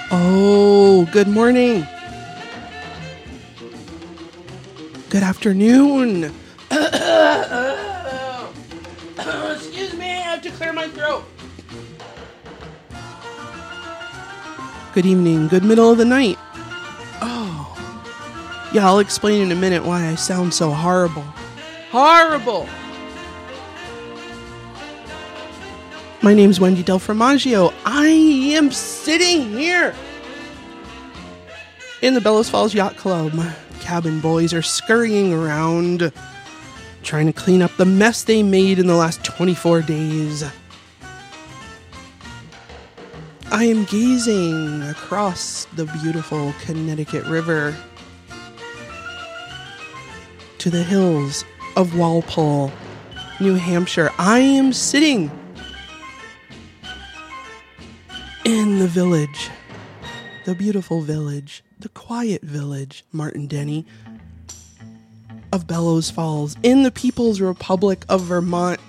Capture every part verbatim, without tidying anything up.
Oh, good morning. Good afternoon. Excuse me, I have to clear my throat. Good evening, good middle of the night. Oh, yeah, I'll explain in a minute why I sound so horrible. Horrible! My name's Wendy Del Formaggio. I am sitting here in the Bellows Falls Yacht Club. My cabin boys are scurrying around, trying to clean up the mess they made in the last twenty-four days. I am gazing across the beautiful Connecticut River to the hills of Walpole, New Hampshire. I am sitting in the village, the beautiful village, the quiet village, Martin Denny, of Bellows Falls, in the People's Republic of Vermont.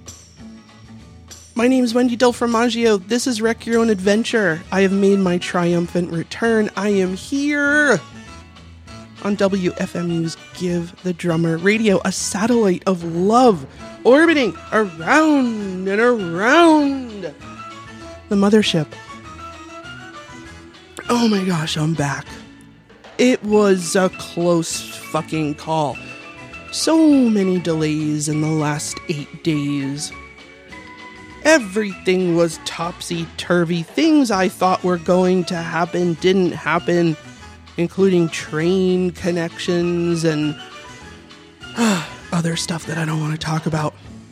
My name is Wendy Del Formaggio. This is Wreck Your Own Adventure. I have made my triumphant return. I am here on W F M U's Give the Drummer Radio, a satellite of love orbiting around and around the mothership. Oh my gosh, I'm back. It was a close fucking call. So many delays in the last eight days. Everything was topsy-turvy. Things I thought were going to happen didn't happen, including train connections and uh, other stuff that I don't want to talk about.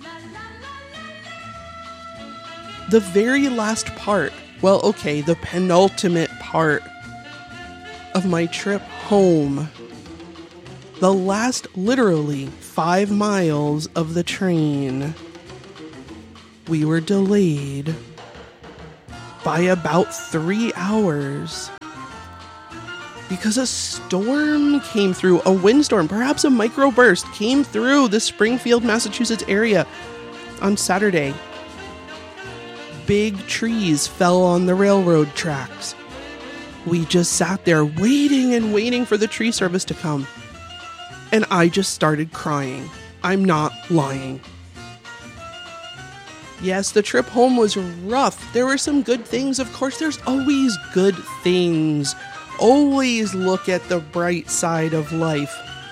The very last part, well, okay, the penultimate part of my trip home, the last literally five miles of the train, we were delayed by about three hours because a storm came through, a windstorm, perhaps a microburst, came through the Springfield, Massachusetts area on Saturday. Big trees fell on the railroad tracks. We just sat there waiting and waiting for the tree service to come. And I just started crying. I'm not lying. Yes, the trip home was rough. There were some good things. Of course, there's always good things. Always look at the bright side of life.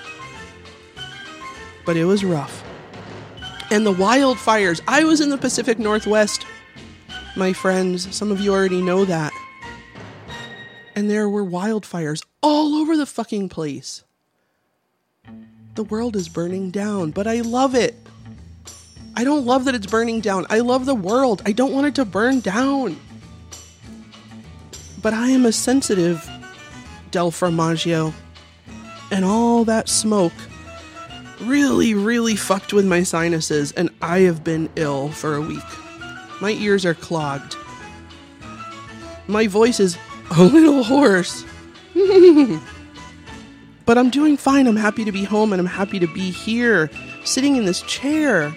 But it was rough. And the wildfires. I was in the Pacific Northwest, my friends. Some of you already know that. And there were wildfires all over the fucking place. The world is burning down, but I love it. I don't love that it's burning down. I love the world. I don't want it to burn down. But I am a sensitive Del Formaggio. And all that smoke really, really fucked with my sinuses. And I have been ill for a week. My ears are clogged. My voice is a little hoarse. But I'm doing fine. I'm happy to be home and I'm happy to be here, sitting in this chair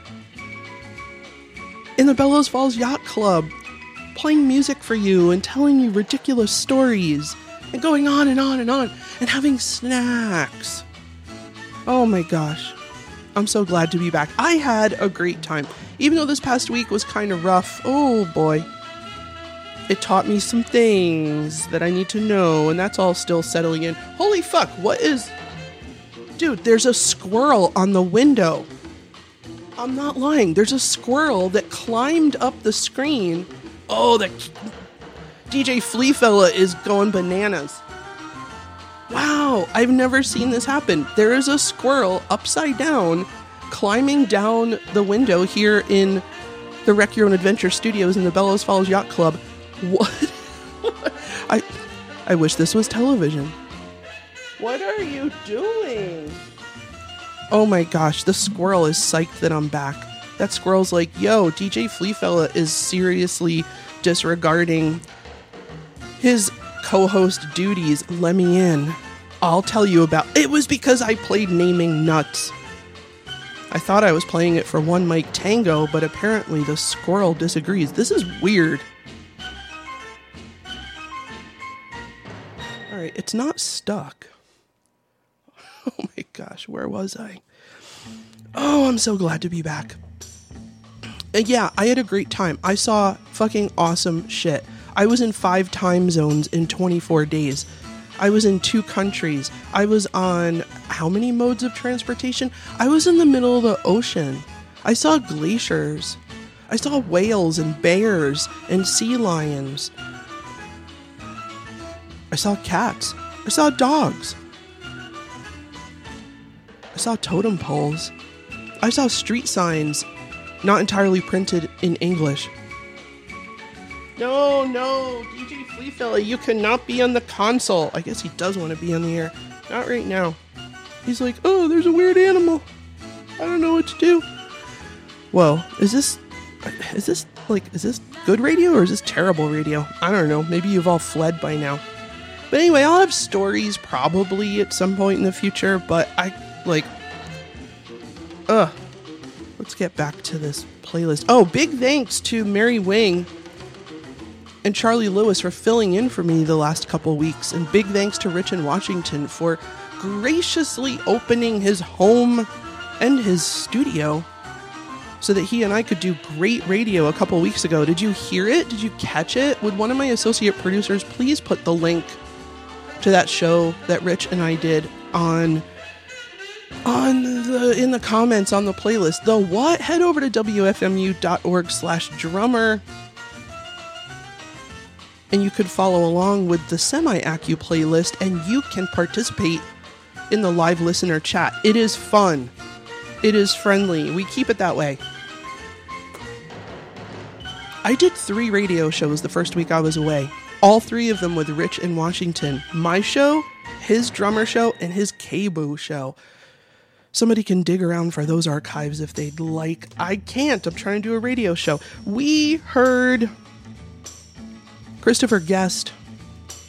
in the Bellows Falls Yacht Club, playing music for you and telling you ridiculous stories and going on and on and on and having snacks. Oh my gosh. I'm so glad to be back. I had a great time. Even though this past week was kind of rough, oh boy. It taught me some things that I need to know, and that's all still settling in. Holy fuck, what is... Dude, there's a squirrel on the window. I'm not lying. There's a squirrel that climbed up the screen. Oh, the D J Flea fella is going bananas. Wow, I've never seen this happen. There is a squirrel upside down climbing down the window here in the Wreck Your Own Adventure studios in the Bellows Falls Yacht Club. What? I I wish this was television. What are you doing? Oh my gosh, the squirrel is psyched that I'm back. That squirrel's like, yo, D J Flea fella is seriously disregarding his co-host duties. Let me in. I'll tell you about... It was because I played Naming Nuts. I thought I was playing it for One Mic Tango, but apparently the squirrel disagrees. This is weird. All right, it's not stuck. Oh my gosh, where was I? Oh, I'm so glad to be back. And yeah, I had a great time. I saw fucking awesome shit. I was in five time zones in twenty-four days. I was in two countries. I was on how many modes of transportation? I was in the middle of the ocean. I saw glaciers. I saw whales and bears and sea lions. I saw cats. I saw dogs. I saw totem poles. I saw street signs, not entirely printed in English. No, no, D J Fleafella, you cannot be on the console. I guess he does want to be on the air. Not right now. He's like, oh, there's a weird animal. I don't know what to do. Whoa, is this, is this, like, is this good radio or is this terrible radio? I don't know. Maybe you've all fled by now. But anyway, I'll have stories probably at some point in the future, but I, like, ugh. Let's get back to this playlist. Oh, big thanks to Mary Wing and Charlie Lewis for filling in for me the last couple weeks. And big thanks to Rich in Washington for graciously opening his home and his studio so that he and I could do great radio a couple weeks ago. Did you hear it? Did you catch it? Would one of my associate producers please put the link to that show that Rich and I did on on the in the comments on the playlist? The what? Head over to W F M U dot org slash drummer and you could follow along with the Semi-Acu playlist and you can participate in the live listener chat. It is fun. It is friendly. We keep it that way. I did three radio shows the first week I was away. All three of them with Rich in Washington. My show, his drummer show, and his K-Boo show. Somebody can dig around for those archives if they'd like. I can't. I'm trying to do a radio show. We heard Christopher Guest